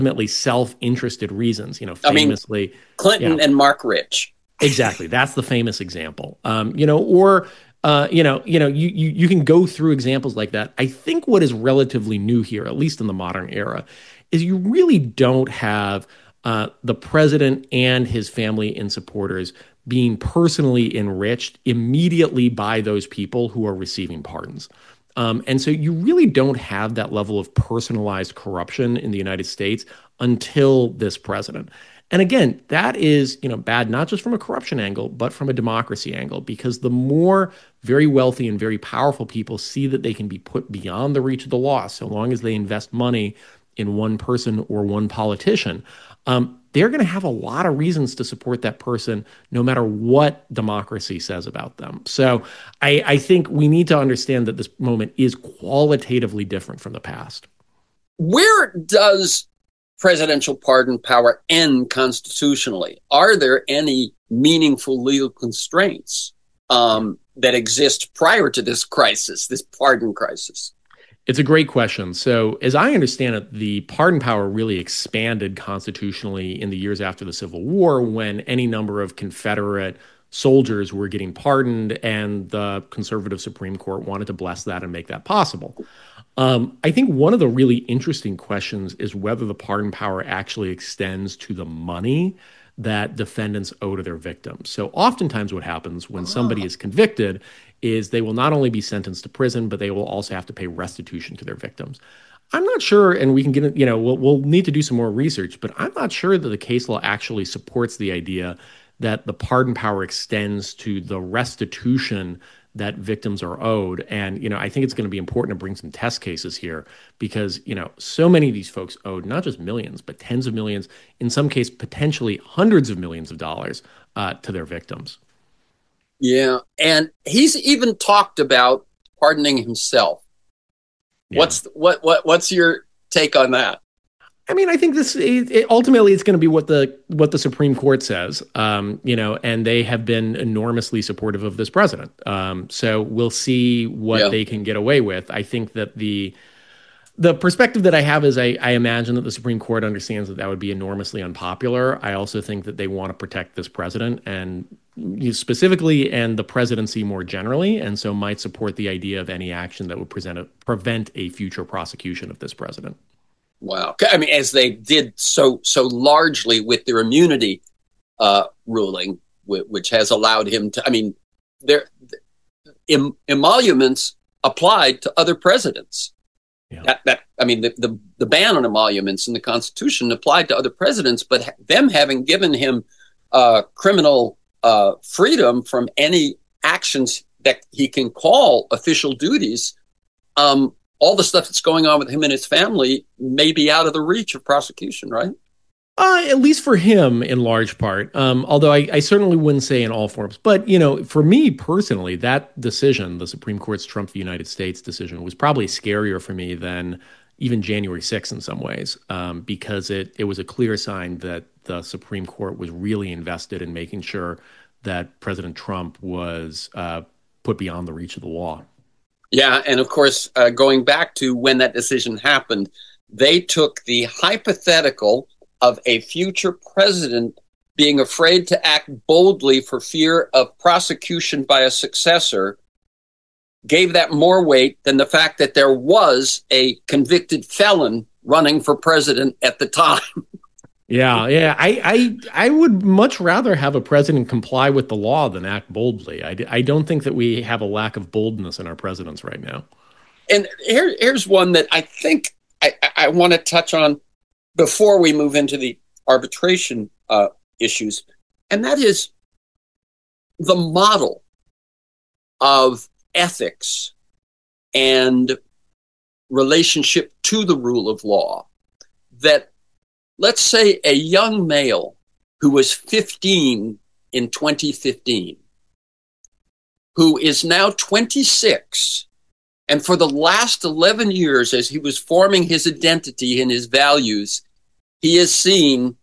ultimately self-interested reasons, I mean, famously. Yeah, Clinton and Mark Rich. exactly. That's the famous example. Or you can go through examples like that. I think what is relatively new here, at least in the modern era, is you really don't have the president and his family and supporters being personally enriched immediately by those people who are receiving pardons. And so you really don't have that level of personalized corruption in the United States until this president. And again, that is, bad not just from a corruption angle, but from a democracy angle, because the more very wealthy and very powerful people see that they can be put beyond the reach of the law, so long as they invest money in one person or one politician, they're going to have a lot of reasons to support that person, no matter what democracy says about them. So I think we need to understand that this moment is qualitatively different from the past. Where does presidential pardon power end constitutionally? Are there any meaningful legal constraints that exist prior to this crisis, this pardon crisis? It's a great question. So, as I understand it, the pardon power really expanded constitutionally in the years after the Civil War when any number of Confederate soldiers were getting pardoned, and the conservative Supreme Court wanted to bless that and make that possible. I think one of the really interesting questions is whether the pardon power actually extends to the money that defendants owe to their victims. So oftentimes what happens when somebody is convicted is they will not only be sentenced to prison, but they will also have to pay restitution to their victims. I'm not sure, and we can get, we'll need to do some more research, but I'm not sure that the case law actually supports the idea that the pardon power extends to the restitution that victims are owed. And, I think it's going to be important to bring some test cases here because, so many of these folks owed not just millions, but tens of millions, in some case, potentially hundreds of millions of dollars to their victims. Yeah. And he's even talked about pardoning himself. Yeah. What's your take on that? I mean, I think ultimately it's going to be what the Supreme Court says, and they have been enormously supportive of this president. So we'll see what they can get away with. I think that the perspective that I have is I imagine that the Supreme Court understands that would be enormously unpopular. I also think that they want to protect this president and specifically and the presidency more generally, and so might support the idea of any action that would prevent a future prosecution of this president. Wow. I mean, as they did so largely with their immunity ruling, which has allowed him to, I mean, their emoluments applied to other presidents. Yeah. I mean, the ban on emoluments in the Constitution applied to other presidents, but them having given him criminal freedom from any actions that he can call official duties, all the stuff that's going on with him and his family may be out of the reach of prosecution, right? At least for him, in large part. Although I certainly wouldn't say in all forms. But, for me personally, that decision, the Supreme Court's Trump v. United States decision, was probably scarier for me than even January 6th in some ways, because it was a clear sign that the Supreme Court was really invested in making sure that President Trump was put beyond the reach of the law. Yeah, and of course, going back to when that decision happened, they took the hypothetical of a future president being afraid to act boldly for fear of prosecution by a successor, gave that more weight than the fact that there was a convicted felon running for president at the time. Yeah. I would much rather have a president comply with the law than act boldly. I don't think that we have a lack of boldness in our presidents right now. And here's one that I think I want to touch on before we move into the arbitration issues, and that is the model of ethics and relationship to the rule of law that, let's say, a young male who was 15 in 2015, who is now 26, and for the last 11 years, as he was forming his identity and his values, he has seen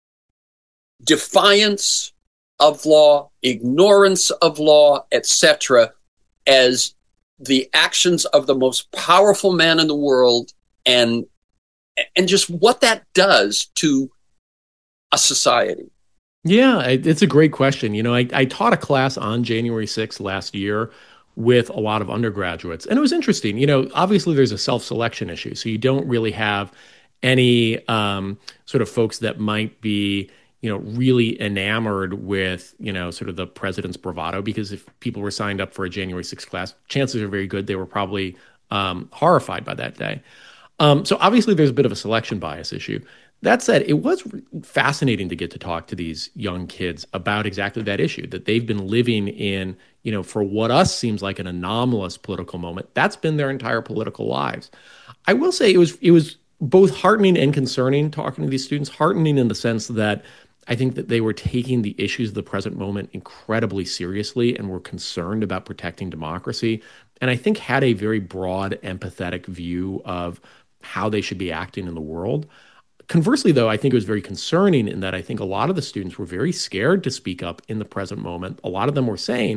defiance of law, ignorance of law, etc., as the actions of the most powerful man in the world, and and just what that does to a society. Yeah, it's a great question. I taught a class on January 6th last year with a lot of undergraduates, and it was interesting. Obviously there's a self-selection issue, so you don't really have any sort of folks that might be, really enamored with, sort of the president's bravado, because if people were signed up for a January 6th class, chances are very good they were probably horrified by that day. So obviously there's a bit of a selection bias issue. That said, it was fascinating to get to talk to these young kids about exactly that issue, that they've been living in, for what us seems like an anomalous political moment. That's been their entire political lives. I will say it was both heartening and concerning talking to these students. Heartening in the sense that I think that they were taking the issues of the present moment incredibly seriously and were concerned about protecting democracy. And I think had a very broad, empathetic view of how they should be acting in the world. Conversely, though, I think it was very concerning in that I think a lot of the students were very scared to speak up in the present moment. A lot of them were saying,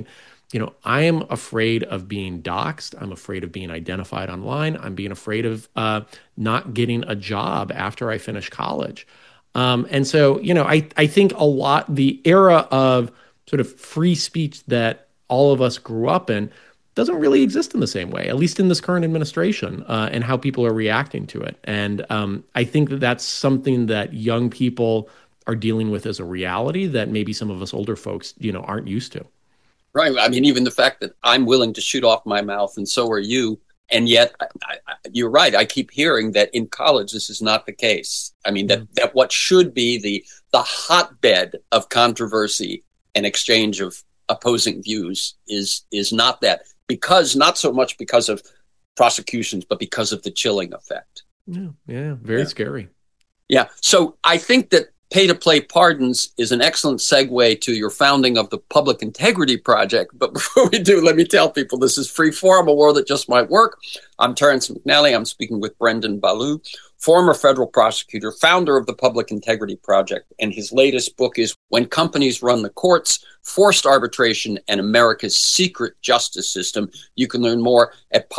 I am afraid of being doxxed. I'm afraid of being identified online. I'm being afraid of not getting a job after I finish college. And so, I think the era of sort of free speech that all of us grew up in doesn't really exist in the same way, at least in this current administration, and how people are reacting to it. And I think that that's something that young people are dealing with as a reality that maybe some of us older folks, aren't used to. Right. I mean, even the fact that I'm willing to shoot off my mouth and so are you. And yet, you're right. I keep hearing that in college, this is not the case. I mean, that what should be the hotbed of controversy and exchange of opposing views is not that. Not so much because of prosecutions, but because of the chilling effect. Yeah, very scary. Yeah. So I think that pay-to-play pardons is an excellent segue to your founding of the Public Integrity Project. But before we do, let me tell people this is Free Forum, a world that just might work. I'm Terrence McNally. I'm speaking with Brendan Ballou, former federal prosecutor, founder of the Public Integrity Project. And his latest book is When Companies Run the Courts, Forced Arbitration, and America's Secret Justice System. You can learn more at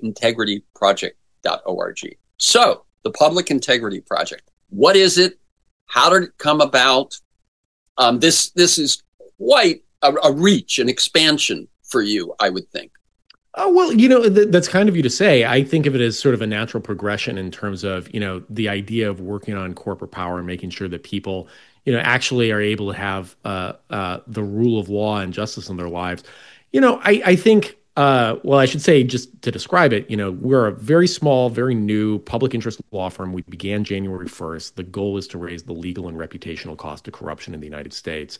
publicintegrityproject.org. So, the Public Integrity Project. What is it? How did it come about? This is quite a reach, an expansion for you, I would think. Oh, well, that's kind of you to say. I think of it as sort of a natural progression in terms of, the idea of working on corporate power and making sure that people, actually are able to have the rule of law and justice in their lives. I think, I should say, just to describe it, we're a very small, very new public interest law firm. We began January 1st. The goal is to raise the legal and reputational cost of corruption in the United States.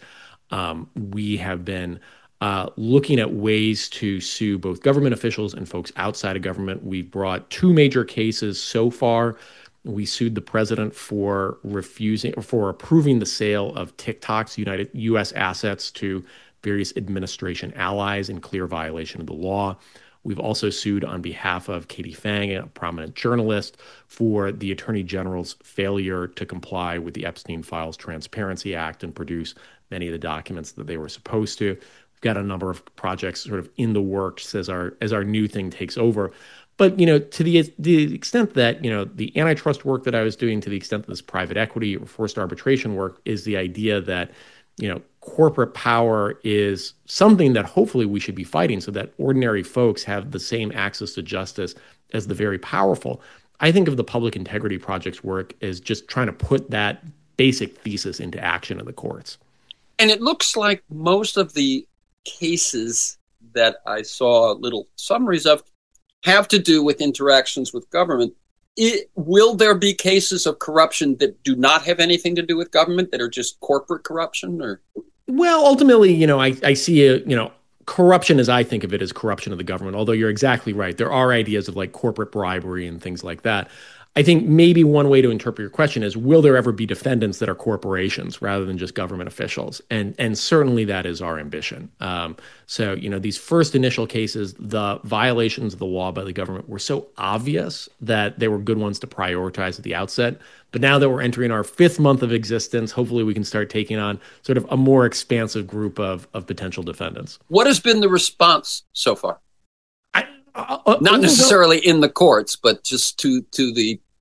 We have been looking at ways to sue both government officials and folks outside of government. We've brought two major cases so far. We sued the president for approving the sale of TikTok's U.S. assets to various administration allies in clear violation of the law. We've also sued on behalf of Katie Fang, a prominent journalist, for the Attorney General's failure to comply with the Epstein Files Transparency Act and produce many of the documents that they were supposed to. We've got a number of projects sort of in the works as our new thing takes over. But, to the extent that, the antitrust work that I was doing, to the extent that this private equity or forced arbitration work is the idea that, corporate power is something that hopefully we should be fighting so that ordinary folks have the same access to justice as the very powerful. I think of the Public Integrity Project's work as just trying to put that basic thesis into action in the courts. And it looks like most of the cases that I saw little summaries of have to do with interactions with government. Will there be cases of corruption that do not have anything to do with government, that are just corporate corruption? Or, well, ultimately, I see corruption as I think of it as corruption of the government. Although you're exactly right, there are ideas of like corporate bribery and things like that. I think maybe one way to interpret your question is, will there ever be defendants that are corporations rather than just government officials? And certainly that is our ambition. So, these first initial cases, the violations of the law by the government were so obvious that they were good ones to prioritize at the outset. But now that we're entering our 5th month of existence, hopefully we can start taking on sort of a more expansive group of potential defendants. What has been the response so far? Not necessarily in the courts, but just to the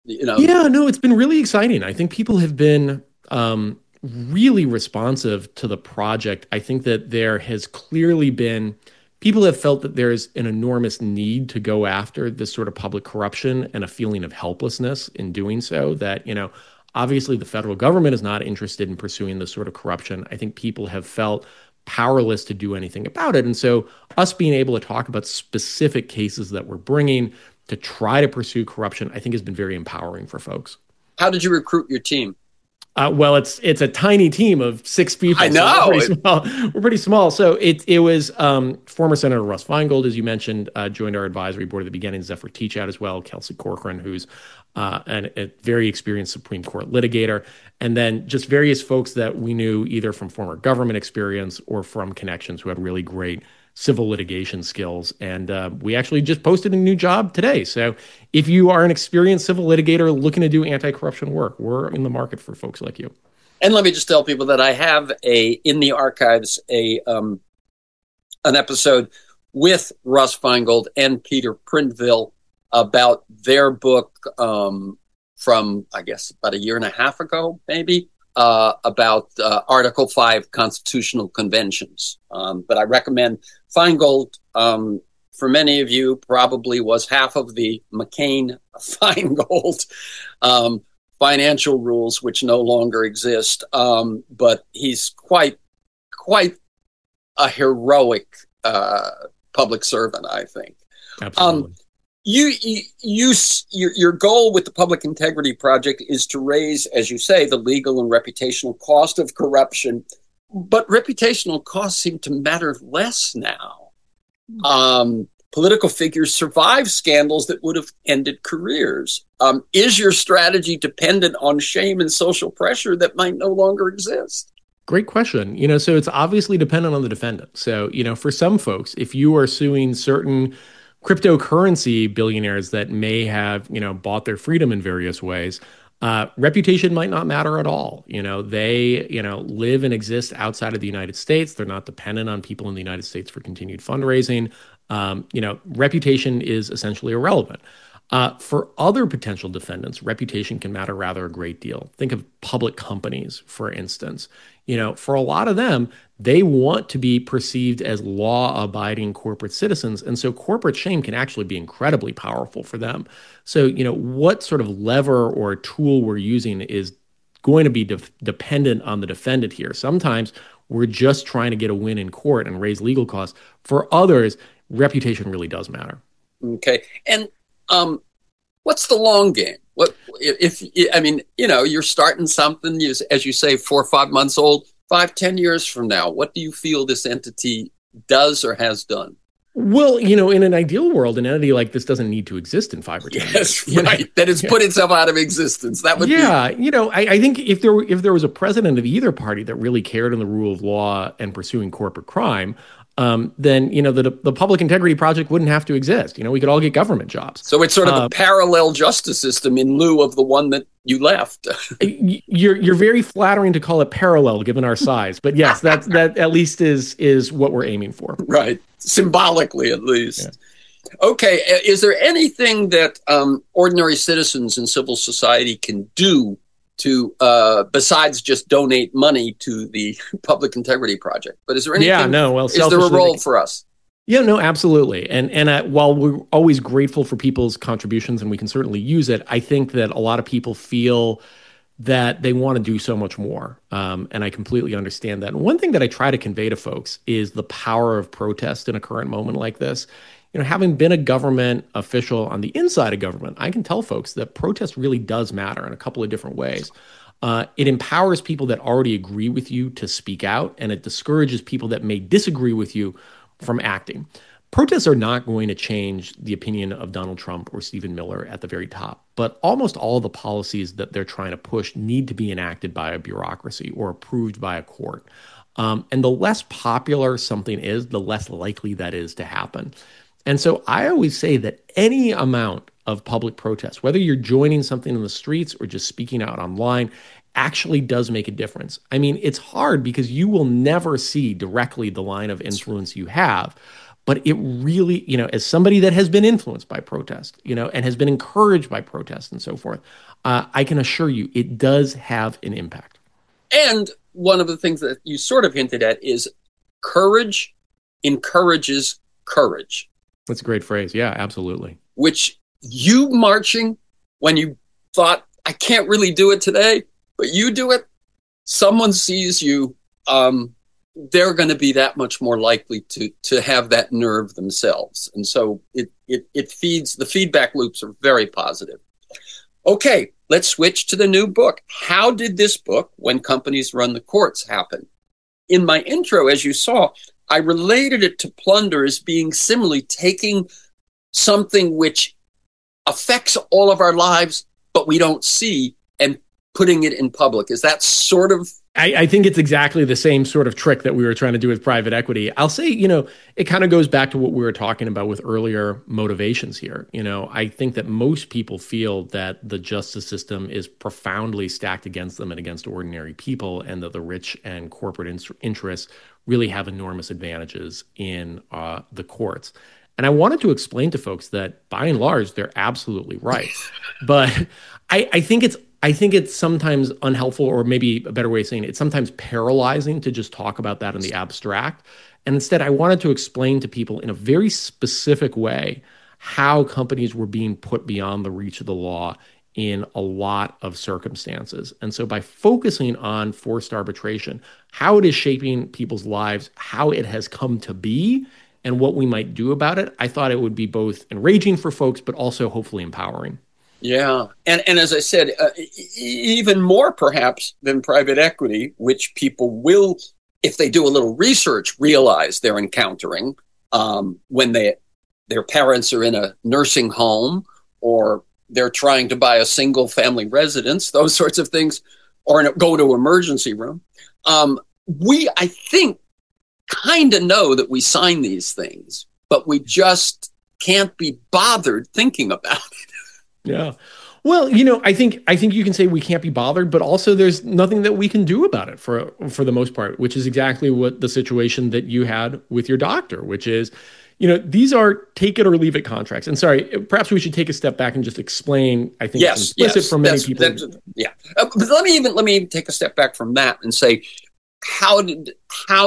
You know, Yeah, no, it's been really exciting. I think people have been really responsive to the project. I think that there has clearly been people have felt that there's an enormous need to go after this sort of public corruption and a feeling of helplessness in doing so. That, obviously the federal government is not interested in pursuing this sort of corruption. I think people have felt powerless to do anything about it. And so, us being able to talk about specific cases that we're bringing to try to pursue corruption, I think has been very empowering for folks. how did you recruit your team? Well, it's a tiny team of six I people, so we're know. pretty small. We're pretty small. So it was former Senator Russ Feingold, as you mentioned, joined our advisory board at the beginning. Zephyr Teachout as well, Kelsey Corcoran, who's a very experienced Supreme Court litigator, and then just various folks that we knew either from former government experience or from connections who had really great civil litigation skills. And we actually just posted a new job today. So if you are an experienced civil litigator looking to do anti-corruption work, we're in the market for folks like you. And let me just tell people that I have in the archives an episode with Russ Feingold and Peter Prindville about their book from, I guess, about a year and a half ago, maybe, about Article 5 constitutional conventions. But I recommend Feingold, for many of you, probably was half of the McCain-Feingold financial rules, which no longer exist. But he's quite a heroic public servant, I think. Absolutely. Your goal with the Public Integrity Project is to raise, as you say, the legal and reputational cost of corruption, but reputational costs seem to matter less now. Political figures survive scandals that would have ended careers. Is your strategy dependent on shame and social pressure that might no longer exist? Great question. So it's obviously dependent on the defendant. So, for some folks, if you are suing certain cryptocurrency billionaires that may have, bought their freedom in various ways, reputation might not matter at all. They, live and exist outside of the United States. They're not dependent on people in the United States for continued fundraising. Reputation is essentially irrelevant. For other potential defendants, reputation can matter rather a great deal. Think of public companies, for instance. For a lot of them, they want to be perceived as law-abiding corporate citizens. And so corporate shame can actually be incredibly powerful for them. So, what sort of lever or tool we're using is going to be dependent on the defendant here. Sometimes we're just trying to get a win in court and raise legal costs. For others, reputation really does matter. Okay. And what's the long game? What if you're starting something, as you say, 4 or 5 months old, 5-10 years from now, what do you feel this entity does or has done? Well, in an ideal world, an entity like this doesn't need to exist in 5 or 10 years. Yes, right. That it's put itself out of existence. That would be. I think if there was a president of either party that really cared on the rule of law and pursuing corporate crime, then the Public Integrity Project wouldn't have to exist. We could all get government jobs. So it's sort of a parallel justice system in lieu of the one that you left. You're very flattering to call it parallel given our size, but yes, that at least is what we're aiming for. Right, symbolically at least. Yeah. Okay, is there anything that ordinary citizens in civil society can do to besides just donate money to the Public Integrity Project? But is there anything? Yeah, no. Well, is there a role for us? Yeah, no, absolutely. And while we're always grateful for people's contributions and we can certainly use it, I think that a lot of people feel that they want to do so much more. And I completely understand that. And one thing that I try to convey to folks is the power of protest in a current moment like this. Having been a government official on the inside of government, I can tell folks that protest really does matter in a couple of different ways. It empowers people that already agree with you to speak out, and it discourages people that may disagree with you from acting. Protests are not going to change the opinion of Donald Trump or Stephen Miller at the very top, but almost all of the policies that they're trying to push need to be enacted by a bureaucracy or approved by a court. And the less popular something is, the less likely that is to happen. And so I always say that any amount of public protest, whether you're joining something in the streets or just speaking out online, actually does make a difference. I mean, it's hard because you will never see directly the line of influence you have. But it really, as somebody that has been influenced by protest, and has been encouraged by protest and so forth, I can assure you it does have an impact. And one of the things that you sort of hinted at is courage encourages courage. That's a great phrase. Yeah, absolutely. Which you marching when you thought, I can't really do it today, but you do it, someone sees you, they're going to be that much more likely to have that nerve themselves. And so it feeds, the feedback loops are very positive. Okay, let's switch to the new book. How did this book, When Companies Run the Courts, happen? In my intro, as you saw, I related it to Plunder as being similarly taking something which affects all of our lives, but we don't see, and putting it in public. Is that sort of... I think it's exactly the same sort of trick that we were trying to do with private equity. I'll say, it kind of goes back to what we were talking about with earlier motivations here. I think that most people feel that the justice system is profoundly stacked against them and against ordinary people, and that the rich and corporate interests really have enormous advantages in the courts. And I wanted to explain to folks that by and large, they're absolutely right. But I think it's sometimes unhelpful, or maybe a better way of saying it, it's sometimes paralyzing to just talk about that in the abstract. And instead, I wanted to explain to people in a very specific way how companies were being put beyond the reach of the law in a lot of circumstances. And so by focusing on forced arbitration, how it is shaping people's lives, how it has come to be, and what we might do about it, I thought it would be both enraging for folks, but also hopefully empowering. Yeah. And as I said, even more perhaps than private equity, which people will, if they do a little research, realize they're encountering when their parents are in a nursing home, or they're trying to buy a single family residence, those sorts of things, or go to emergency room. We, I think, kind of know that we sign these things, but we just can't be bothered thinking about it. Yeah. Well, I think you can say we can't be bothered, but also there's nothing that we can do about it for the most part, which is exactly what the situation that you had with your doctor, which is, these are take it or leave it contracts. And sorry, perhaps we should take a step back and just explain, I think it's implicit for many people. But let me take a step back from that and say, how did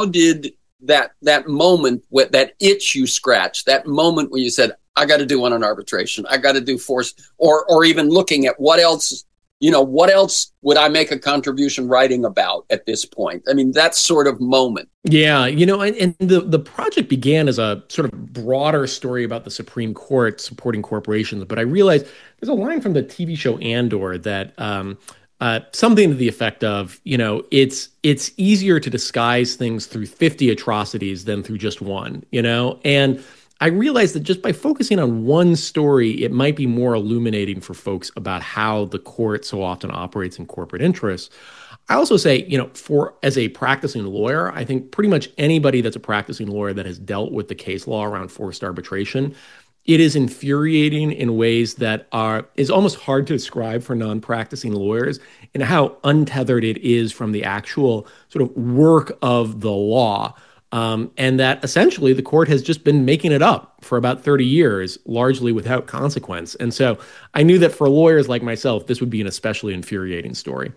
that moment, that itch you scratched, that moment when you said, I got to do one on arbitration, I got to do force, or even looking at what else would I make a contribution writing about at this point? I mean, that sort of moment. Yeah, and the project began as a sort of broader story about the Supreme Court supporting corporations, but I realized there's a line from the TV show Andor that something to the effect of, it's easier to disguise things through 50 atrocities than through just one, and I realized that just by focusing on one story, it might be more illuminating for folks about how the court so often operates in corporate interests. I also say, as a practicing lawyer, I think pretty much anybody that's a practicing lawyer that has dealt with the case law around forced arbitration, it is infuriating in ways that is almost hard to describe for non-practicing lawyers, and how untethered it is from the actual sort of work of the law. And that essentially the court has just been making it up for about 30 years, largely without consequence. And so I knew that for lawyers like myself, this would be an especially infuriating story.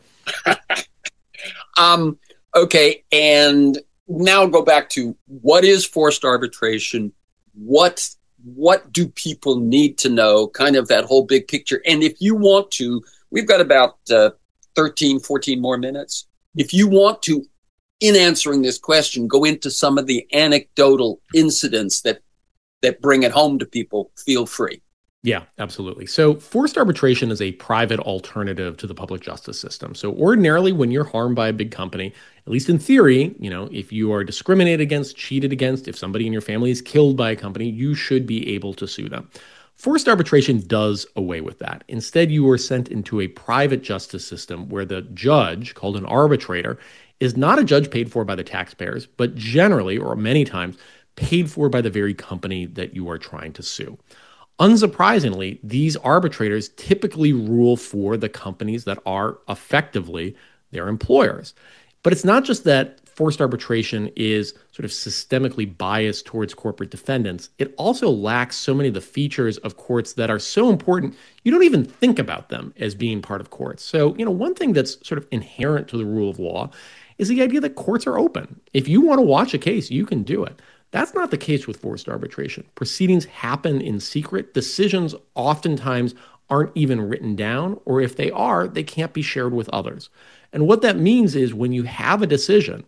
Okay. And now go back to what is forced arbitration? What do people need to know? Kind of that whole big picture. And if you want to, we've got about 13, 14 more minutes. If you want to, in answering this question, go into some of the anecdotal incidents that bring it home to people, feel free. Yeah, absolutely. So forced arbitration is a private alternative to the public justice system. So ordinarily, when you're harmed by a big company, at least in theory, if you are discriminated against, cheated against, if somebody in your family is killed by a company, you should be able to sue them. Forced arbitration does away with that. Instead, you are sent into a private justice system where the judge, called an arbitrator, is not a judge paid for by the taxpayers, but generally, or many times, paid for by the very company that you are trying to sue. Unsurprisingly, these arbitrators typically rule for the companies that are effectively their employers. But it's not just that forced arbitration is sort of systemically biased towards corporate defendants, it also lacks so many of the features of courts that are so important, you don't even think about them as being part of courts. So, one thing that's sort of inherent to the rule of law is the idea that courts are open. If you want to watch a case, you can do it. That's not the case with forced arbitration. Proceedings happen in secret. Decisions oftentimes aren't even written down, or if they are, they can't be shared with others. And what that means is when you have a decision,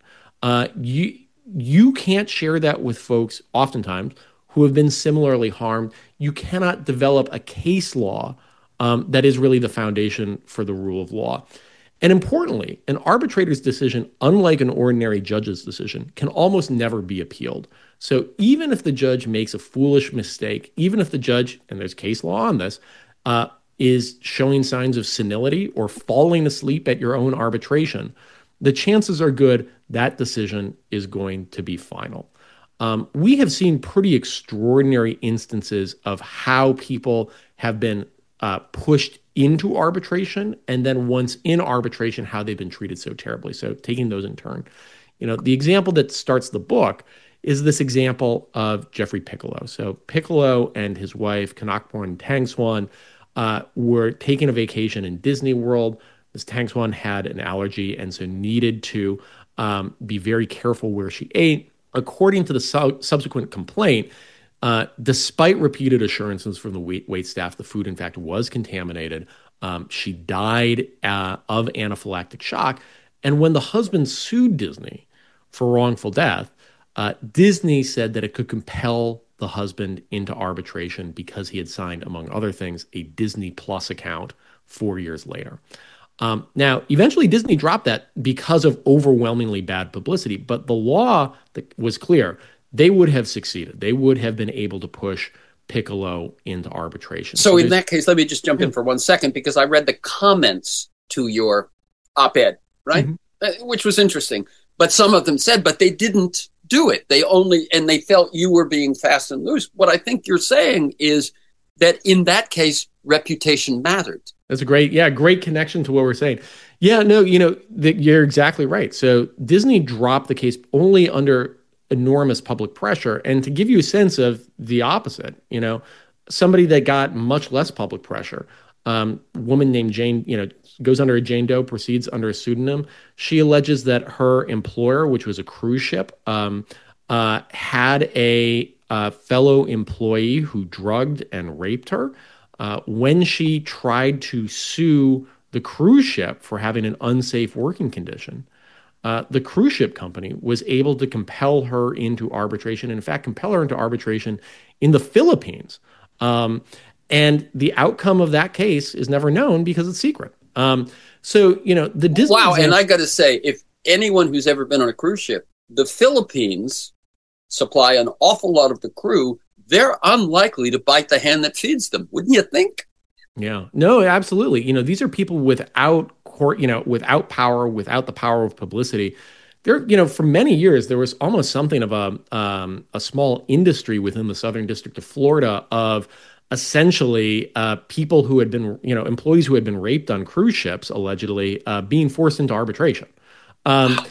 you can't share that with folks oftentimes who have been similarly harmed. You cannot develop a case law that is really the foundation for the rule of law. And importantly, an arbitrator's decision, unlike an ordinary judge's decision, can almost never be appealed. So even if the judge makes a foolish mistake, even if the judge, and there's case law on this, is showing signs of senility or falling asleep at your own arbitration, the chances are good that decision is going to be final. We have seen pretty extraordinary instances of how people have been pushed into arbitration, and then once in arbitration, how they've been treated so terribly. So taking those in turn. The example that starts the book is this example of Jeffrey Piccolo. So Piccolo and his wife, Kanakporn Tangswan, were taking a vacation in Disney World. Ms. Tangswan had an allergy and so needed to be very careful where she ate. According to the subsequent complaint, despite repeated assurances from the wait staff, the food, in fact, was contaminated. She died of anaphylactic shock. And when the husband sued Disney for wrongful death, Disney said that it could compel the husband into arbitration because he had signed, among other things, a Disney Plus account 4 years later. Now, eventually Disney dropped that because of overwhelmingly bad publicity, but the law was clear. They would have succeeded. They would have been able to push Piccolo into arbitration. So in that case, let me just jump in for 1 second, because I read the comments to your op-ed, right? Mm-hmm. Which was interesting. But some of them said, but they didn't do it. They felt you were being fast and loose. What I think you're saying is that in that case, reputation mattered. That's a great connection to what we're saying. Yeah, no, you're exactly right. So Disney dropped the case only under enormous public pressure. And to give you a sense of the opposite, somebody that got much less public pressure, woman named Jane, goes under a Jane Doe, proceeds under a pseudonym. She alleges that her employer, which was a cruise ship, had a fellow employee who drugged and raped her. When she tried to sue the cruise ship for having an unsafe working condition, the cruise ship company was able to compel her into arbitration, and in fact, compel her into arbitration in the Philippines. And the outcome of that case is never known because it's secret. The Disney... Wow, and I got to say, if anyone who's ever been on a cruise ship, the Philippines supply an awful lot of the crew. They're unlikely to bite the hand that feeds them, wouldn't you think? Yeah, no, absolutely. These are people without court, without power, without the power of publicity. There, for many years, there was almost something of a small industry within the Southern District of Florida of essentially people who had been, employees who had been raped on cruise ships, allegedly, being forced into arbitration. I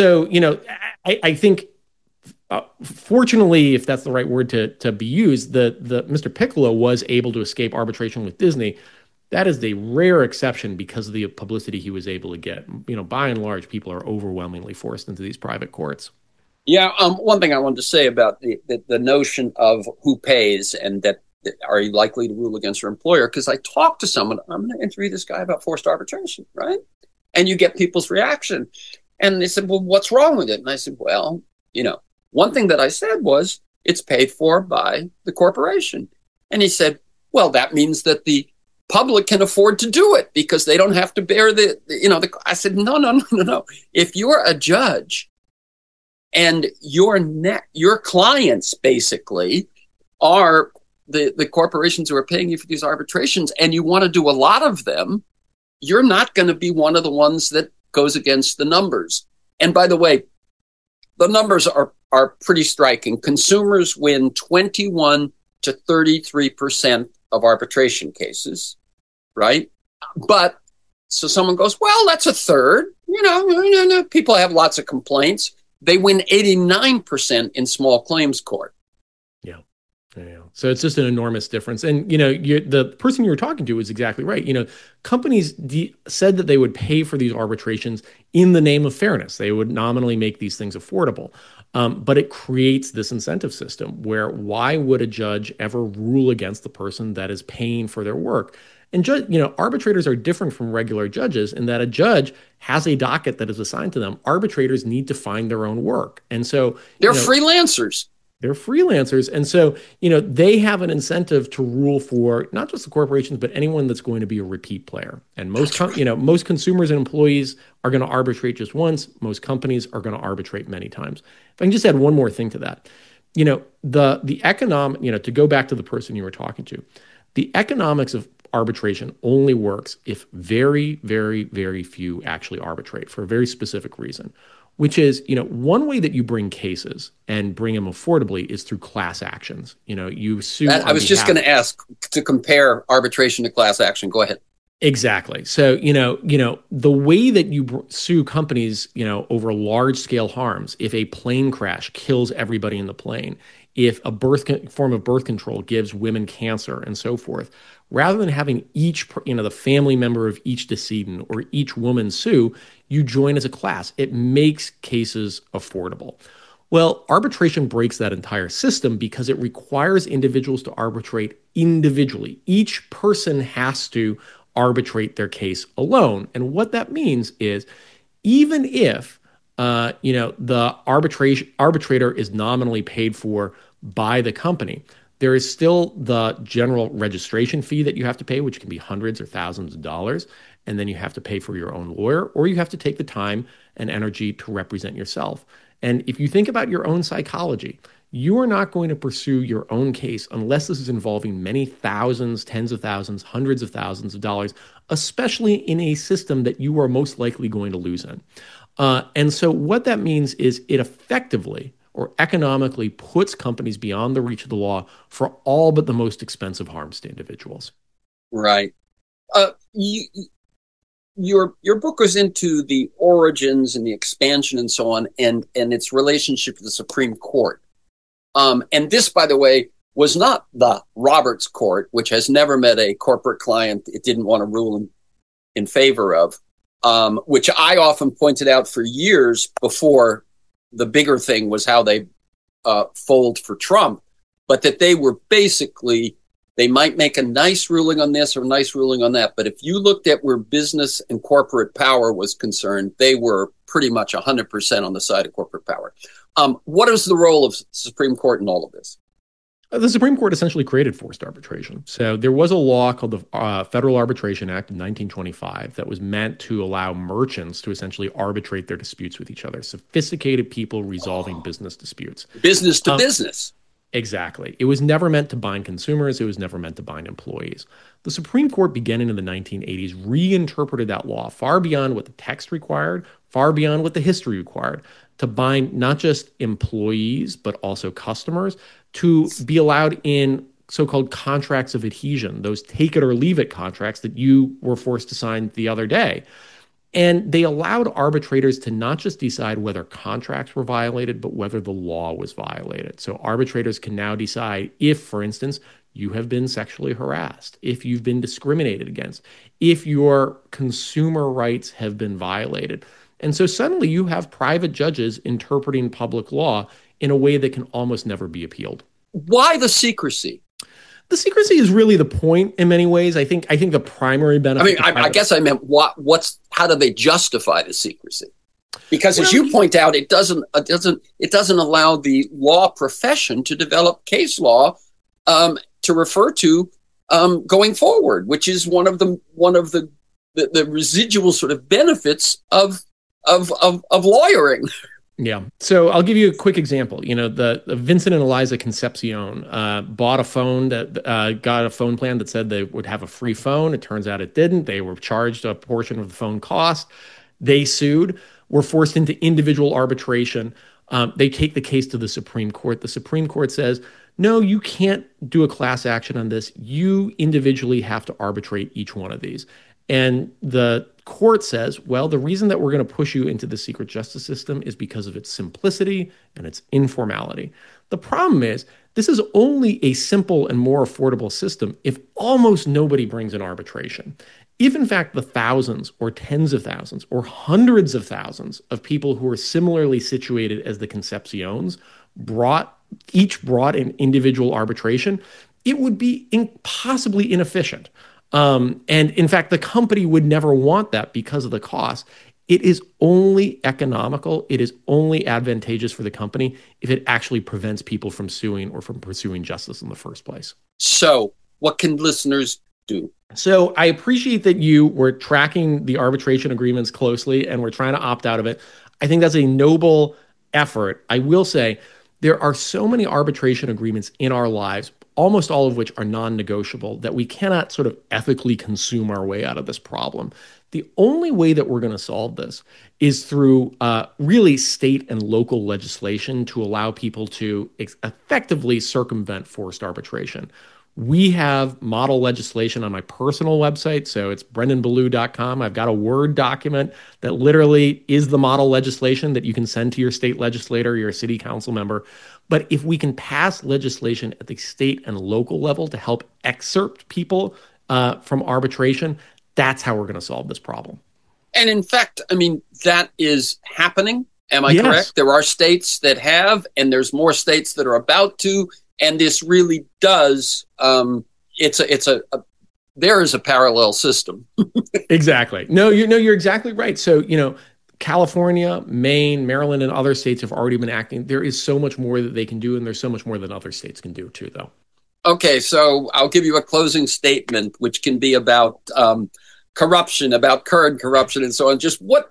think, fortunately, if that's the right word to be used, the Mr. Piccolo was able to escape arbitration with Disney. That is a rare exception because of the publicity he was able to get. By and large, people are overwhelmingly forced into these private courts. Yeah, one thing I wanted to say about the notion of who pays and that are you likely to rule against your employer? Because I talked to someone, I'm going to interview this guy about forced arbitration, right? And you get people's reaction. And they said, well, what's wrong with it? And I said, well, one thing that I said was it's paid for by the corporation. And he said, well, that means that the public can afford to do it because they don't have to bear I said, no. If you're a judge and your clients basically are the corporations who are paying you for these arbitrations and you want to do a lot of them, you're not going to be one of the ones that goes against the numbers. And by the way, the numbers are pretty striking. Consumers win 21 to 33% of arbitration cases, right? But so someone goes, well, that's a third. People have lots of complaints. they win 89% in small claims court. Yeah. Yeah. So it's just an enormous difference. And, the person you were talking to was exactly right. Companies said that they would pay for these arbitrations in the name of fairness. They would nominally make these things affordable. But it creates this incentive system where why would a judge ever rule against the person that is paying for their work? And arbitrators are different from regular judges in that a judge has a docket that is assigned to them. Arbitrators need to find their own work. And so they're freelancers. They're freelancers. And so, they have an incentive to rule for not just the corporations, but anyone that's going to be a repeat player. And most consumers and employees are going to arbitrate just once. Most companies are going to arbitrate many times. If I can just add one more thing to that, the economic, to go back to the person you were talking to, the economics of arbitration only works if very, very, very few actually arbitrate for a very specific reason. Which is, one way that you bring cases and bring them affordably is through class actions. You sue. I was just going to ask to compare arbitration to class action. Go ahead. Exactly. So, the way that you sue companies, over large scale harms, if a plane crash kills everybody in the plane, if a form of birth control gives women cancer and so forth, rather than having each, the family member of each decedent or each woman sue, you join as a class. It makes cases affordable. Well, arbitration breaks that entire system because it requires individuals to arbitrate individually. Each person has to arbitrate their case alone. And what that means is even if the arbitrator is nominally paid for by the company, there is still the general registration fee that you have to pay, which can be hundreds or thousands of dollars. And then you have to pay for your own lawyer, or you have to take the time and energy to represent yourself. And if you think about your own psychology, you are not going to pursue your own case unless this is involving many thousands, tens of thousands, hundreds of thousands of dollars, especially in a system that you are most likely going to lose in. And so what that means is it effectively or economically puts companies beyond the reach of the law for all but the most expensive harms to individuals. Right. Your book goes into the origins and the expansion and so on, and its relationship to the Supreme Court. And this, by the way, was not the Roberts Court, which has never met a corporate client it didn't want to rule in favor of, which I often pointed out for years before the bigger thing was how they fold for Trump, but that they were basically, they might make a nice ruling on this or a nice ruling on that. But if you looked at where business and corporate power was concerned, they were pretty much 100% on the side of corporate power. What is the role of the Supreme Court in all of this? The Supreme Court essentially created forced arbitration. So there was a law called the Federal Arbitration Act of 1925 that was meant to allow merchants to essentially arbitrate their disputes with each other. Sophisticated people resolving business disputes. Business to business. Exactly. It was never meant to bind consumers. It was never meant to bind employees. The Supreme Court, beginning in the 1980s, reinterpreted that law far beyond what the text required, far beyond what the history required, to bind not just employees, but also customers, to be allowed in so-called contracts of adhesion, those take it or leave it contracts that you were forced to sign the other day. And they allowed arbitrators to not just decide whether contracts were violated, but whether the law was violated. So arbitrators can now decide if, for instance, you have been sexually harassed, if you've been discriminated against, if your consumer rights have been violated. And so suddenly you have private judges interpreting public law in a way that can almost never be appealed. Why the secrecy? The secrecy is really the point in many ways. I think the primary benefit. I guess I meant how do they justify the secrecy? Because as you point out, it doesn't allow the law profession to develop case law to refer to going forward, which is one of the residual sort of benefits of lawyering. Yeah. So I'll give you a quick example. The Vincent and Eliza Concepcion bought a phone that got a phone plan that said they would have a free phone. It turns out it didn't. They were charged a portion of the phone cost. They sued, were forced into individual arbitration. They take the case to the Supreme Court. The Supreme Court says, no, you can't do a class action on this. You individually have to arbitrate each one of these. And the court says, well, the reason that we're going to push you into the secret justice system is because of its simplicity and its informality. The problem is, this is only a simple and more affordable system if almost nobody brings in arbitration. If, in fact, the thousands or tens of thousands or hundreds of thousands of people who are similarly situated as the Concepciones each brought an individual arbitration, it would be impossibly inefficient. And in fact, the company would never want that because of the cost. It is only economical. It is only advantageous for the company if it actually prevents people from suing or from pursuing justice in the first place. So what can listeners do? So I appreciate that you were tracking the arbitration agreements closely and we're trying to opt out of it. I think that's a noble effort. I will say there are so many arbitration agreements in our lives, almost all of which are non-negotiable, that we cannot sort of ethically consume our way out of this problem. The only way that we're going to solve this is through really state and local legislation to allow people to effectively circumvent forced arbitration. We have model legislation on my personal website, so it's brendanballoo.com. I've got a Word document that literally is the model legislation that you can send to your state legislator, your city council member. But if we can pass legislation at the state and local level to help excerpt people from arbitration, that's how we're going to solve this problem. And in fact, I mean, that is happening. Am I correct? There are states that have, and there's more states that are about to. And this really does, there is a parallel system. Exactly. No, you're exactly right. So, California, Maine, Maryland, and other states have already been acting. There is so much more that they can do, and there's so much more that other states can do too, though. Okay, so I'll give you a closing statement, which can be about corruption, about current corruption, and so on. Just what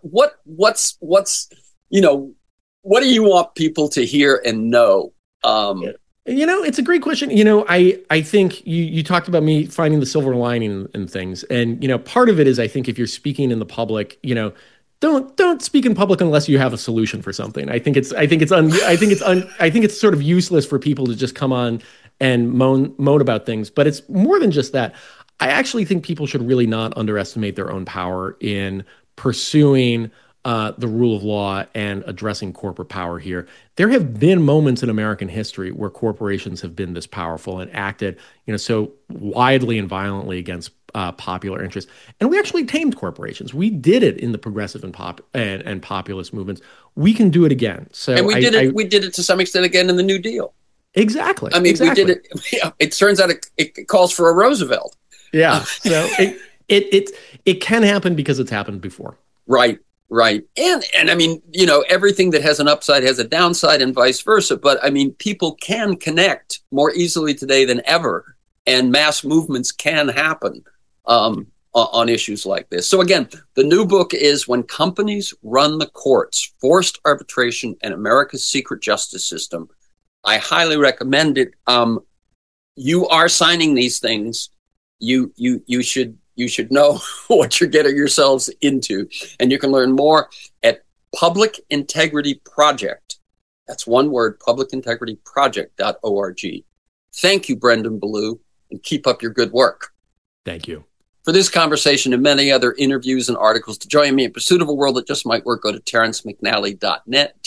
do you want people to hear and know? It's a great question. I think you talked about me finding the silver lining in things. And, part of it is, I think if you're speaking in the public, don't speak in public unless you have a solution for something. I think it's sort of useless for people to just come on and moan about things, but it's more than just that. I actually think people should really not underestimate their own power in pursuing the rule of law and addressing corporate power here. There have been moments in American history where corporations have been this powerful and acted, so widely and violently against popular interest. And we actually tamed corporations. We did it in the progressive and populist movements. We can do it again. So and we did it to some extent again in the New Deal. Exactly. I mean, exactly. We did it. It turns out it calls for a Roosevelt. Yeah. So it can happen because it's happened before. Right. And I mean, everything that has an upside has a downside and vice versa. But I mean, people can connect more easily today than ever. And mass movements can happen on issues like this. So again, the new book is When Companies Run the Courts, Forced Arbitration and America's Secret Justice System. I highly recommend it. You are signing these things. You should know what you're getting yourselves into. And you can learn more at Public Integrity Project. That's one word, publicintegrityproject.org. Thank you, Brendan Balloo, and keep up your good work. Thank you. For this conversation and many other interviews and articles, to join me in pursuit of a world that just might work, go to TerrenceMcNally.net,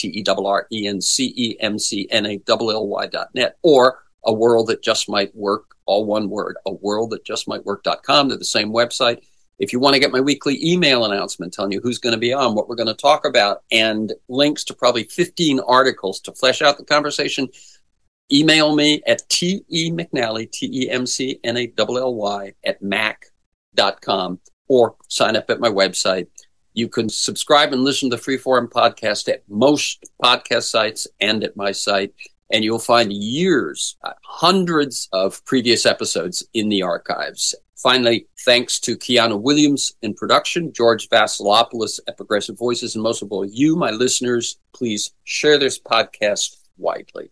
TerrenceMcNally.net, or A World That Just Might Work, all one word, aworldthatjustmightwork.com. They're the same website. If you want to get my weekly email announcement telling you who's going to be on, what we're going to talk about, and links to probably 15 articles to flesh out the conversation, email me at TEMcNally, TEMCNALLY @mac.com, or sign up at my website. You can subscribe and listen to the Freeform podcast at most podcast sites and at my site. And you'll find hundreds of previous episodes in the archives. Finally, thanks to Keanu Williams in production, George Vasilopoulos at Progressive Voices, and most of all, you, my listeners, please share this podcast widely.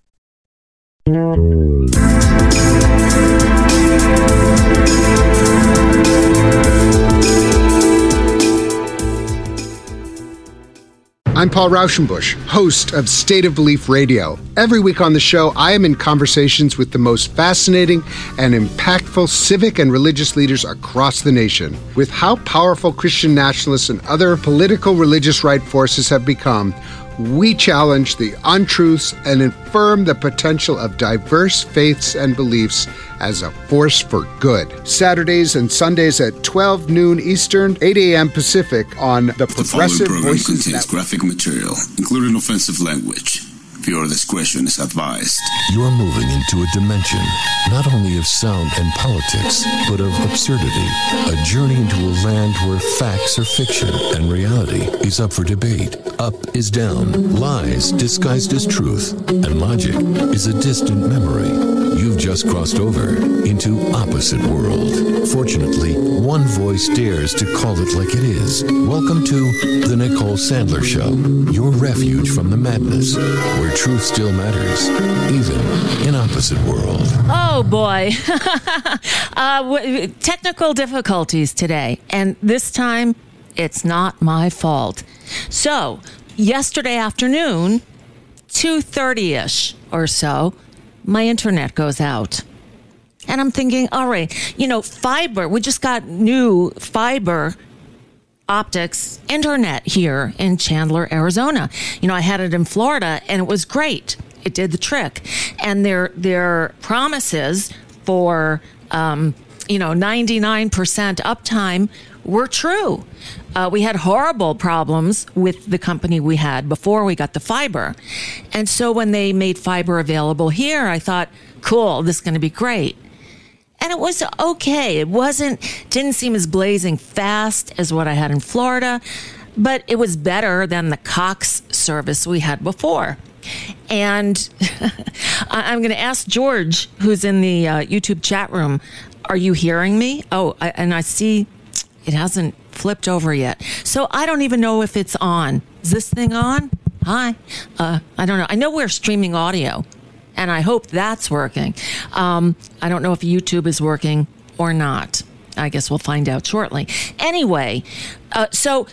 I'm Paul Rauschenbusch, host of State of Belief Radio. Every week on the show, I am in conversations with the most fascinating and impactful civic and religious leaders across the nation. With how powerful Christian nationalists and other political religious right forces have become, we challenge the untruths and affirm the potential of diverse faiths and beliefs as a force for good. Saturdays and Sundays at 12 noon Eastern, 8 a.m. Pacific on the Progressive Voices contains graphic material, including offensive language. Viewer discretion is advised. You're moving into a dimension not only of sound and politics, but of absurdity. A journey into a land where facts are fiction and reality is up for debate. Up is down, lies disguised as truth, and logic is a distant memory. You've just crossed over into Opposite World. Fortunately, one voice dares to call it like it is. Welcome to The Nicole Sandler Show, your refuge from the madness, where truth still matters, even in Opposite World. Oh, boy. Technical difficulties today. And this time, it's not my fault. So, yesterday afternoon, 2:30-ish or so, my internet goes out. And I'm thinking, all right, fiber, we just got new fiber optics internet here in Chandler, Arizona. I had it in Florida and it was great. It did the trick. And their promises for 99% uptime were true. We had horrible problems with the company we had before we got the fiber. And so when they made fiber available here, I thought, cool, this is going to be great. And it was okay. It didn't seem as blazing fast as what I had in Florida, but it was better than the Cox service we had before. And I'm going to ask George, who's in the YouTube chat room, are you hearing me? And I see it hasn't flipped over yet. So I don't even know if it's on. Is this thing on? Hi. I don't know. I know we're streaming audio, and I hope that's working. I don't know if YouTube is working or not. I guess we'll find out shortly. Anyway, so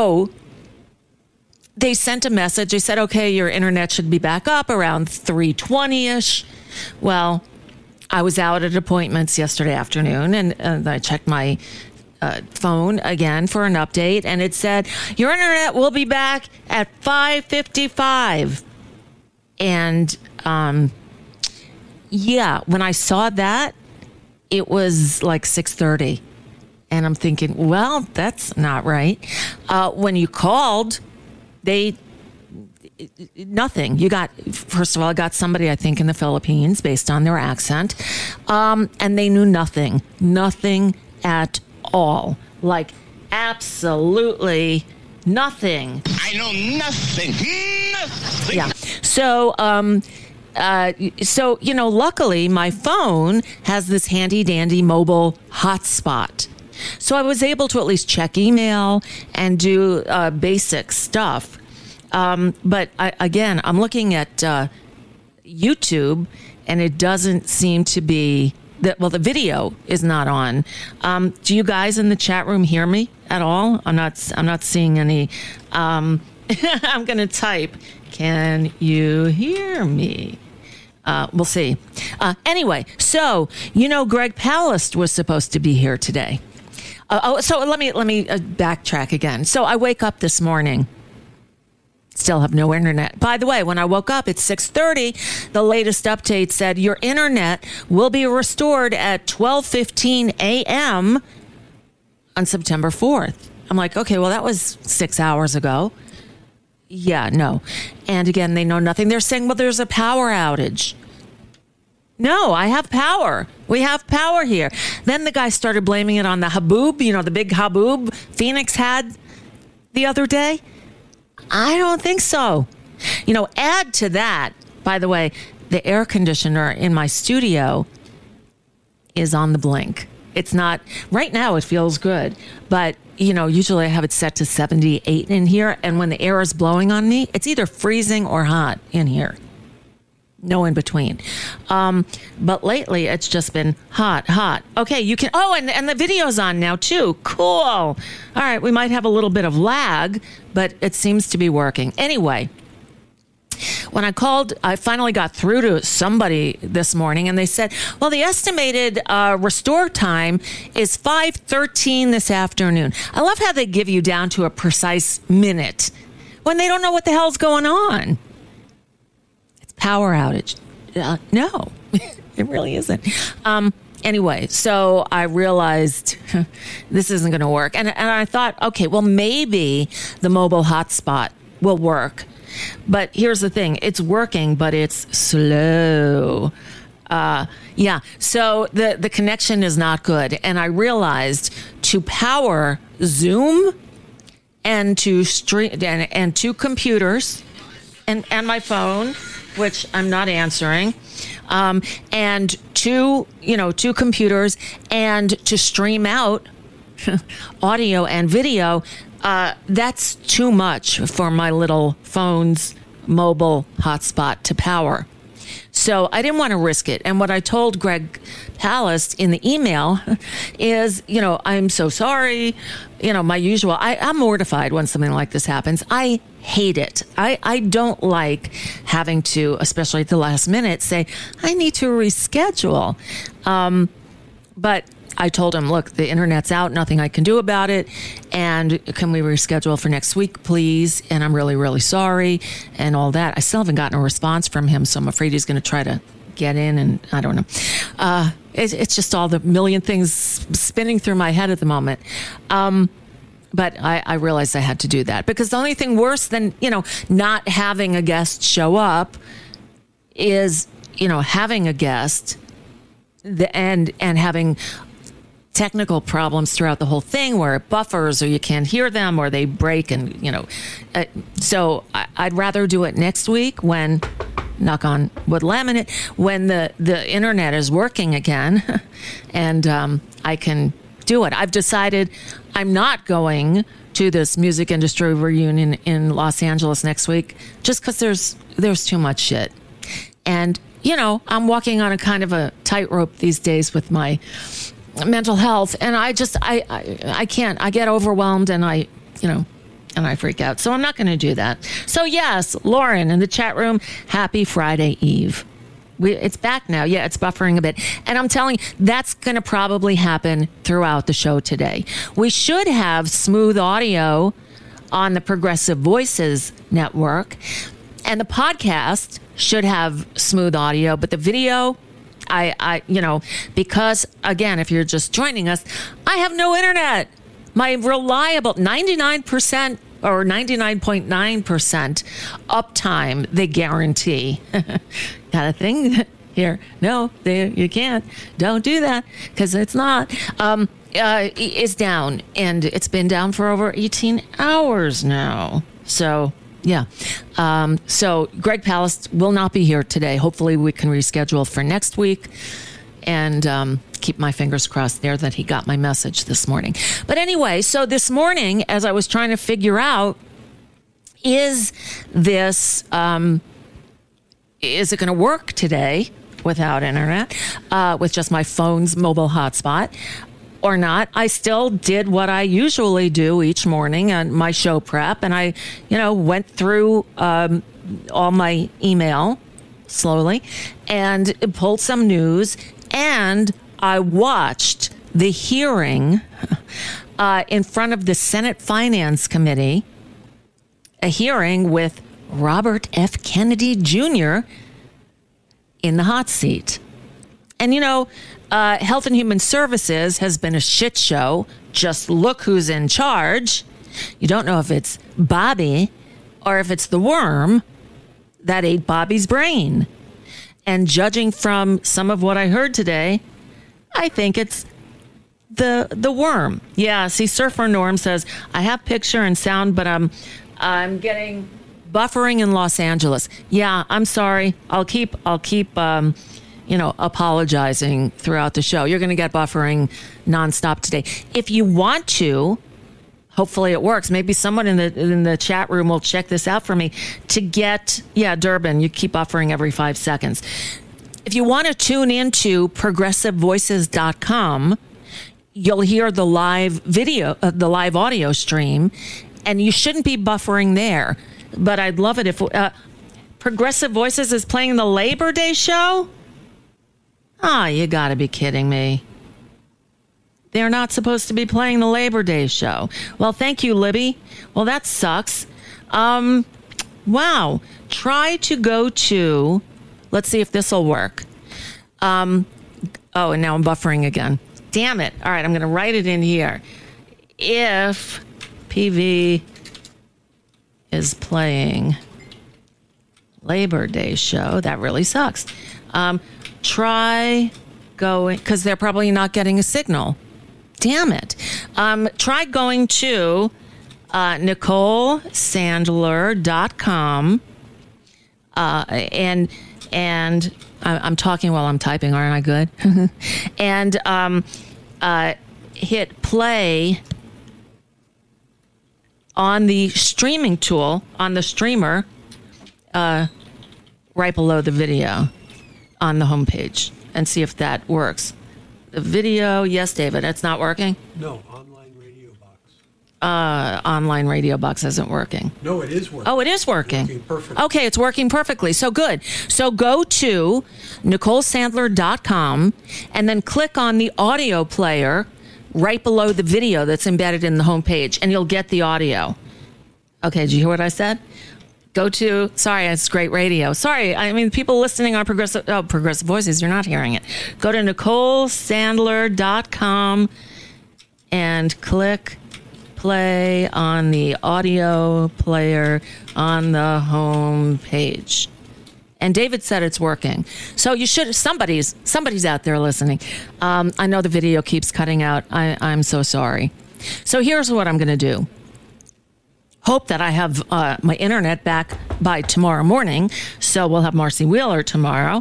they sent a message. They said, okay, your internet should be back up around 3:20-ish. Well, I was out at appointments yesterday afternoon, and I checked my phone again for an update, and it said, your internet will be back at 5:55. And when I saw that, it was like 6:30. And I'm thinking, well, that's not right. When you called, nothing. First of all, I got somebody, I think, in the Philippines based on their accent. And they knew nothing at all. Like, absolutely nothing. I know nothing. Yeah. So, luckily my phone has this handy dandy mobile hotspot. So I was able to at least check email and do basic stuff. But I'm looking at YouTube, and it doesn't seem to be the video is not on. Do you guys in the chat room hear me at all? I'm not seeing any. I'm going to type, can you hear me? We'll see. Anyway, so, Greg Palast was supposed to be here today. So let me backtrack again. So I wake up this morning, still have no internet. By the way, when I woke up at 6:30, the latest update said your internet will be restored at 12:15 a.m. on September 4th. I'm like, okay, well, that was 6 hours ago. Yeah, no. And again, they know nothing. They're saying, well, there's a power outage. No, I have power. We have power here. Then the guy started blaming it on the haboob, the big haboob Phoenix had the other day. I don't think so. Add to that, by the way, the air conditioner in my studio is on the blink. It's not, right now it feels good, but usually I have it set to 78 in here, and when the air is blowing on me, it's either freezing or hot in here. No in between. But lately it's just been hot. Okay, you can, and the video's on now too. Cool. All right, we might have a little bit of lag, but it seems to be working. Anyway, when I called, I finally got through to somebody this morning, and they said, well, the estimated restore time is 5:13 this afternoon. I love how they give you down to a precise minute when they don't know what the hell's going on. Power outage. No, it really isn't. Anyway, so I realized this isn't going to work. And I thought, okay, well, maybe the mobile hotspot will work. But here's the thing. It's working, but it's slow. So the connection is not good. And I realized to power Zoom and to stream and two computers and my phone, which I'm not answering, and two computers, and to stream out audio and video, that's too much for my little phone's mobile hotspot to power. So I didn't want to risk it. And what I told Greg Palast in the email is, I'm so sorry. My usual, I'm mortified when something like this happens. I hate it. I don't like having to, especially at the last minute, say, I need to reschedule. But I told him, look, the internet's out, nothing I can do about it. And can we reschedule for next week, please? And I'm really, really sorry and all that. I still haven't gotten a response from him, so I'm afraid he's going to try to get in, and I don't know. It's just all the million things spinning through my head at the moment. But I realized I had to do that, because the only thing worse than, not having a guest show up is, having a guest and having technical problems throughout the whole thing where it buffers, or you can't hear them, or they break, and so I'd rather do it next week when, knock on wood, laminate, when the internet is working again, and I can do it. I've decided I'm not going to this music industry reunion in Los Angeles next week, just because there's too much shit, and I'm walking on a kind of a tightrope these days with my mental health, and I can't. I get overwhelmed, and I freak out. So I'm not going to do that. So yes, Lauren in the chat room, happy Friday Eve. It's back now. Yeah, it's buffering a bit. And I'm telling you, that's going to probably happen throughout the show today. We should have smooth audio on the Progressive Voices network, and the podcast should have smooth audio, but the video, because again, if you're just joining us, I have no internet. My reliable 99% or 99.9% uptime, they guarantee. Got a thing here? No, you can't. Don't do that, because it's not. Is down, and it's been down for over 18 hours now. So yeah. So Greg Palast will not be here today. Hopefully we can reschedule for next week, and keep my fingers crossed there that he got my message this morning. But anyway, so this morning, as I was trying to figure out, is this, is it going to work today without internet, with just my phone's mobile hotspot, or not? I still did what I usually do each morning on my show prep, and I, went through all my email slowly and pulled some news, and I watched the hearing in front of the Senate Finance Committee, a hearing with Robert F. Kennedy Jr. in the hot seat. And, Health and Human Services has been a shit show. Just look who's in charge. You don't know if it's Bobby or if it's the worm that ate Bobby's brain. And judging from some of what I heard today, I think it's the worm. Yeah, see, Surfer Norm says, I have picture and sound, but I'm getting buffering in Los Angeles. Yeah, I'm sorry. I'll keep apologizing throughout the show. You're going to get buffering nonstop today. If you want to Hopefully it works. Maybe someone in the chat room will check this out for me to get, Durbin, you keep buffering every 5 seconds. If you want to tune into progressivevoices.com, you'll hear the live video, the live audio stream, and you shouldn't be buffering there. But I'd love it if Progressive Voices is playing the Labor Day show? You got to be kidding me. They're not supposed to be playing the Labor Day show. Well, thank you, Libby. Well, that sucks. Wow. Try to go to, let's see if this will work. And now I'm buffering again. Damn it. All right, I'm going to write it in here. If PV is playing Labor Day show, that really sucks. Try going, because they're probably not getting a signal. Damn it. Try going to NicoleSandler.com and I'm talking while I'm typing, aren't I good? And hit play on the streaming tool, on the streamer, right below the video on the homepage, and see if that works. The video, yes, David, it's not working? No, online radio box. Online radio box isn't working. No, it is working. Oh, it is working. It's working perfectly. Okay, it's working perfectly. So good. So go to NicoleSandler.com and then click on the audio player right below the video that's embedded in the homepage, and you'll get the audio. Okay, did you hear what I said? Go to, sorry, it's great radio. Sorry, I mean, people listening on Progressive Voices, you're not hearing it. Go to NicoleSandler.com and click play on the audio player on the home page. And David said it's working. So you should, somebody's out there listening. I know the video keeps cutting out. I'm so sorry. So here's what I'm going to do. Hope that I have my internet back by tomorrow morning, so we'll have Marcy Wheeler tomorrow.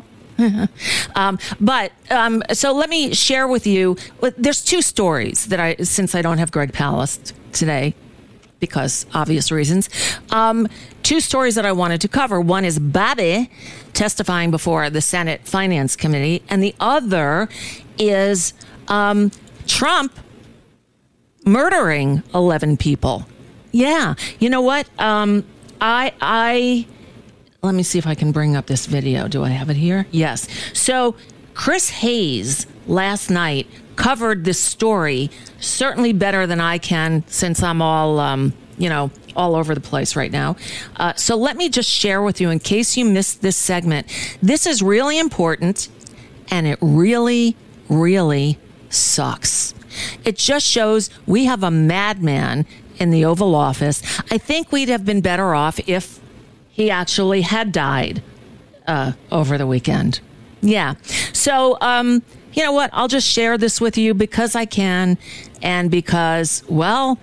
So let me share with you, there's two stories that since I don't have Greg Palast today, because obvious reasons, two stories that I wanted to cover. One is Bobby testifying before the Senate Finance Committee, and the other is Trump murdering 11 people. Yeah. You know what? Let me see if I can bring up this video. Do I have it here? Yes. So Chris Hayes last night covered this story certainly better than I can, since I'm all, all over the place right now. So let me just share with you, in case you missed this segment. This is really important, and it really, really sucks. It just shows we have a madman in the Oval Office. I think we'd have been better off if he actually had died over the weekend. Yeah. So, you know what? I'll just share this with you because I can, and because, well,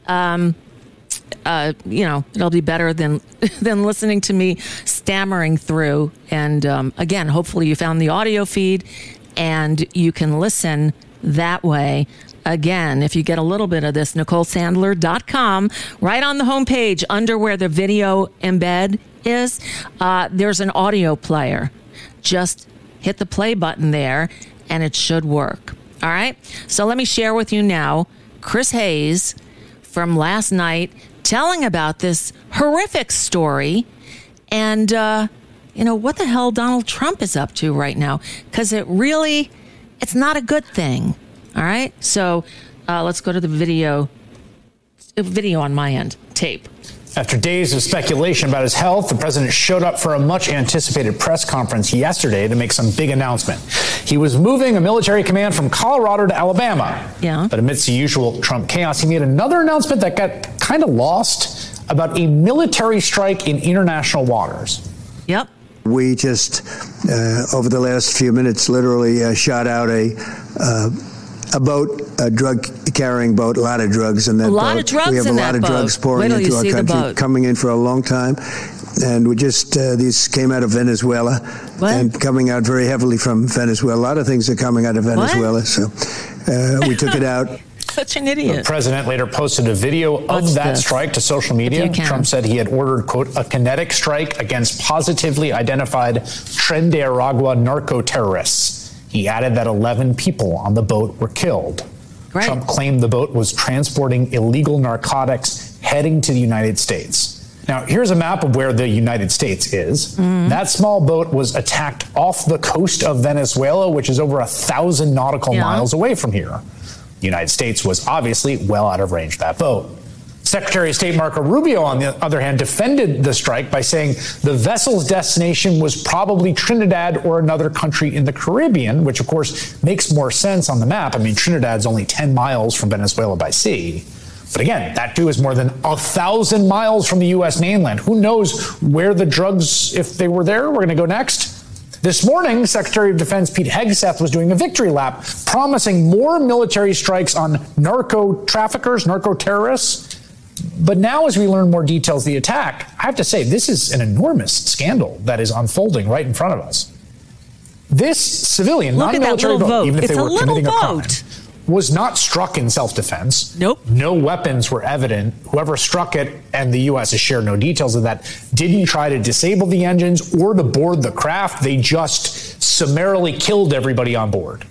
it'll be better than listening to me stammering through. And again, hopefully you found the audio feed and you can listen that way. Again, if you get a little bit of this, NicoleSandler.com, right on the homepage under where the video embed is, there's an audio player. Just hit the play button there and it should work. All right. So let me share with you now Chris Hayes from last night telling about this horrific story and, what the hell Donald Trump is up to right now, because it's not a good thing. All right, so let's go to the video on my end, tape. After days of speculation about his health, the president showed up for a much-anticipated press conference yesterday to make some big announcement. He was moving a military command from Colorado to Alabama. Yeah. But amidst the usual Trump chaos, he made another announcement that got kind of lost about a military strike in international waters. Yep. We just, over the last few minutes, literally shot out a boat, a drug-carrying boat, a lot of drugs in that boat. A lot of drugs in that boat. We have a lot of drugs pouring into our country, coming in for a long time. And we just, these came out of Venezuela. What? And coming out very heavily from Venezuela. A lot of things are coming out of Venezuela. What? So we took it out. such an idiot. The president later posted a video of that strike to social media. Trump said he had ordered, quote, a kinetic strike against positively identified Tren de Aragua narco-terrorists. He added that 11 people on the boat were killed. Right. Trump claimed the boat was transporting illegal narcotics heading to the United States. Now, here's a map of where the United States is. That small boat was attacked off the coast of Venezuela, which is over 1,000 nautical miles away from here. The United States was obviously well out of range of that boat. Secretary of State Marco Rubio, on the other hand, defended the strike by saying the vessel's destination was probably Trinidad or another country in the Caribbean, which, of course, makes more sense on the map. I mean, Trinidad's only 10 miles from Venezuela by sea. But again, that too is more than 1,000 miles from the U.S. mainland. Who knows where the drugs, if they were there, were going to go next? This morning, Secretary of Defense Pete Hegseth was doing a victory lap, promising more military strikes on narco traffickers, narco terrorists. But now, as we learn more details of the attack, I have to say, this is an enormous scandal that is unfolding right in front of us. This civilian, non-military boat, even if they were committing a crime, was not struck in self-defense. Nope. No weapons were evident. Whoever struck it, and the U.S. has shared no details of that, didn't try to disable the engines or to board the craft. They just summarily killed everybody on board.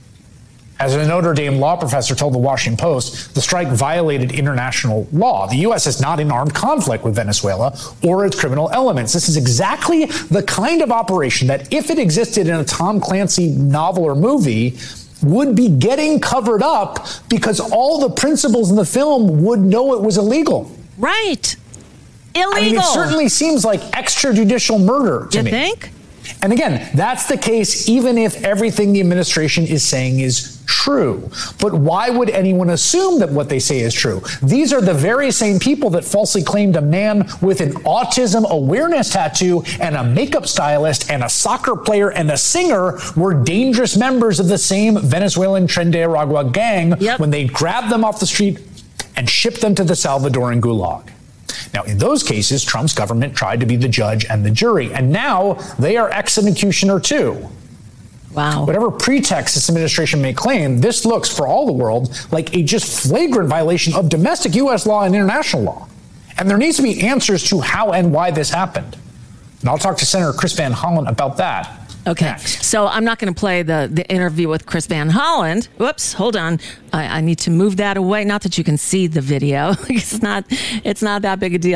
As a Notre Dame law professor told the Washington Post, the strike violated international law. The U.S. is not in armed conflict with Venezuela or its criminal elements. This is exactly the kind of operation that, if it existed in a Tom Clancy novel or movie, would be getting covered up because all the principals in the film would know it was illegal. Right. Illegal. I mean, it certainly seems like extrajudicial murder to me. You think? And again, that's the case even if everything the administration is saying is true. But why would anyone assume that what they say is true? These are the very same people that falsely claimed a man with an autism awareness tattoo and a makeup stylist and a soccer player and a singer were dangerous members of the same Venezuelan Tren de Aragua gang when they grabbed them off the street and shipped them to the Salvadoran gulag. Now, in those cases, Trump's government tried to be the judge and the jury, and now they are executioner too. Wow. Whatever pretext this administration may claim, this looks, for all the world, like a just flagrant violation of domestic U.S. law and international law. And there needs to be answers to how and why this happened. And I'll talk to Senator Chris Van Hollen about that. Okay, next. So I'm not going to play the interview with Chris Van Hollen. Whoops, hold on. I need to move that away. Not that you can see the video. It's not that big a deal.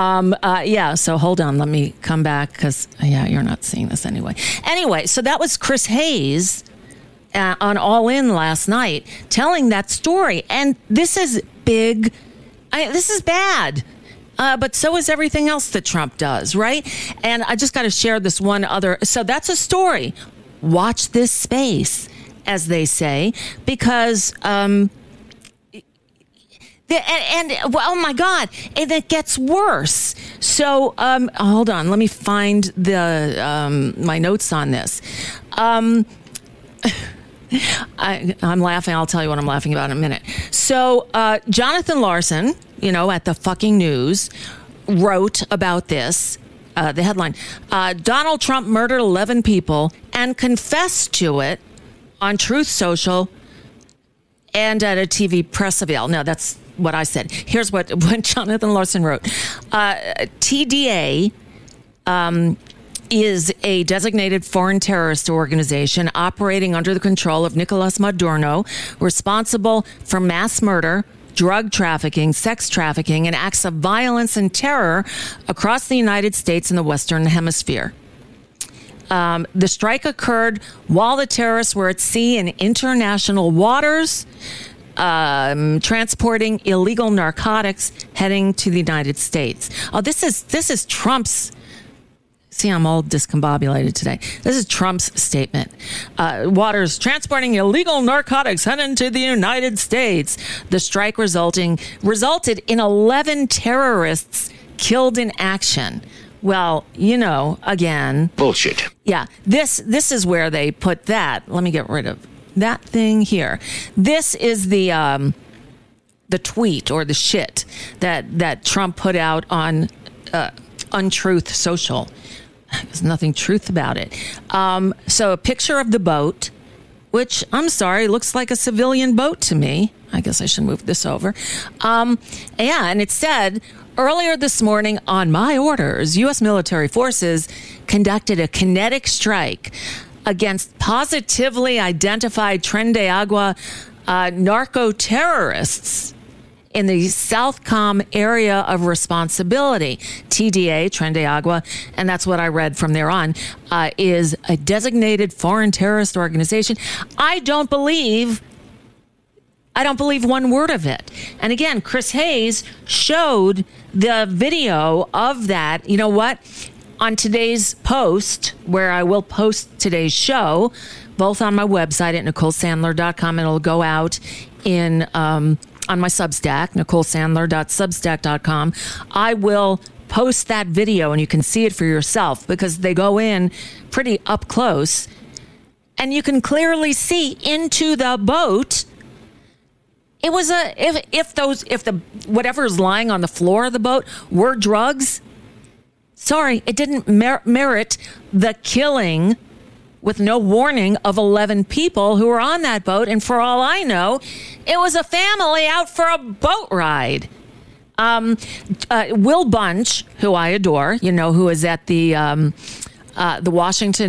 So hold on. Let me come back because, you're not seeing this anyway. Anyway, so that was Chris Hayes on All In last night telling that story. And this is big. This is bad. But so is everything else that Trump does, right? And I just got to share this one other. So that's a story. Watch this space, as they say, because, oh my God, and it gets worse. So hold on, let me find my notes on this. I'm laughing. I'll tell you what I'm laughing about in a minute. So Jonathan Larson, at the fucking news, wrote about this. The headline, Donald Trump murdered 11 people and confessed to it on Truth Social and at a TV press avail. No, that's what I said. Here's what Jonathan Larson wrote. TDA is a designated foreign terrorist organization operating under the control of Nicolas Maduro, responsible for mass murder, drug trafficking, sex trafficking, and acts of violence and terror across the United States and the Western Hemisphere. The strike occurred while the terrorists were at sea in international waters, transporting illegal narcotics heading to the United States. Oh, this is Trump's. See, I'm all discombobulated today. This is Trump's statement. Waters transporting illegal narcotics heading to the United States. The strike resulted in 11 terrorists killed in action. Well, again. Bullshit. Yeah, this is where they put that. Let me get rid of that thing here. This is the tweet or the shit that Trump put out on Untruth Social. There's nothing truth about it. So a picture of the boat which, I'm sorry, looks like a civilian boat to me. I guess I should move this over. And it said, earlier this morning, on my orders, U.S. military forces conducted a kinetic strike against positively identified Tren de Agua narco-terrorists in the Southcom area of responsibility. TDA, Tren de Agua, and that's what I read from there on, is a designated foreign terrorist organization. I don't believe one word of it. And again, Chris Hayes showed the video of that. You know what? On today's post, where I will post today's show, both on my website at NicoleSandler.com, and it'll go out in on my Substack, NicoleSandler.substack.com. I will post that video, and you can see it for yourself, because they go in pretty up close, and you can clearly see into the boat. It was if the whatever's lying on the floor of the boat were drugs. Sorry, it didn't merit the killing with no warning of 11 people who were on that boat. And for all I know, it was a family out for a boat ride. Will Bunch, who I adore, who is at the Washington